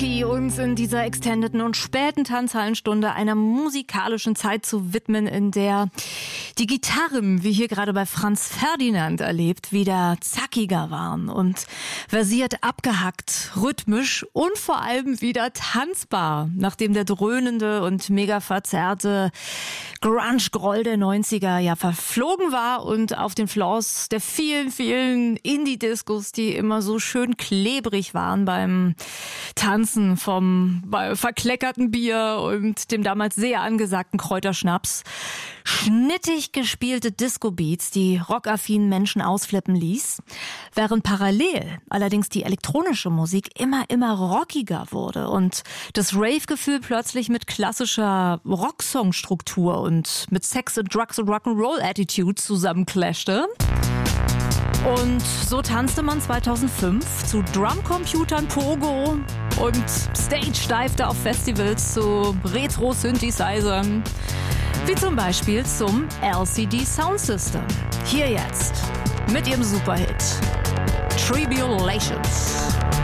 Lucky, uns in dieser extendeten und späten Tanzhallenstunde einer musikalischen Zeit zu widmen, in der die Gitarren, wie hier gerade bei Franz Ferdinand erlebt, wieder zackiger waren und versiert abgehackt, rhythmisch und vor allem wieder tanzbar, nachdem der dröhnende und mega verzerrte Grunge-Groll der 90er ja verflogen war und auf den Floors der vielen, vielen Indie-Discos, die immer so schön klebrig waren beim Tanzen vom verkleckerten Bier und dem damals sehr angesagten Kräuterschnaps, schnittig gespielte Disco-Beats, die rockaffinen Menschen ausflippen ließ, während parallel allerdings die elektronische Musik immer rockiger wurde und das Rave-Gefühl plötzlich mit klassischer Rocksong-Struktur und mit Sex and Drugs und Rock'n'Roll-Attitude zusammenclashte. Und so tanzte man 2005 zu Drumcomputern, Pogo und Stage-Dive auf Festivals zu Retro-Synthesizern, wie zum Beispiel zum LCD Sound System. Hier jetzt mit ihrem Superhit Tribulations.